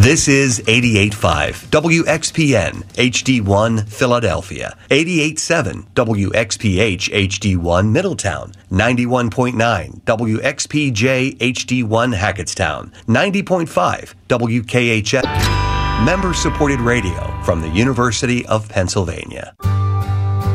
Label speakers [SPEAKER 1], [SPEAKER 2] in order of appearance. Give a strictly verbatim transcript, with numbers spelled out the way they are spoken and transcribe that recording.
[SPEAKER 1] This is eighty-eight point five W X P N H D one Philadelphia, eighty-eight point seven W X P H H D one Middletown, ninety-one point nine W X P J H D one Hackettstown, ninety point five W K H S. Member-supported radio from the University of Pennsylvania.